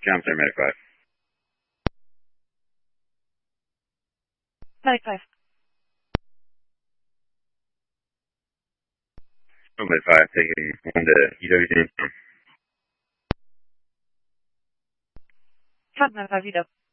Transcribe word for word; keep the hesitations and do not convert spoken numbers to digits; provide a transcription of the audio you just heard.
Counselor Medic five. Medic five. Oh, Medic five, taking one to U W Jamestown. Front Medic five, U W.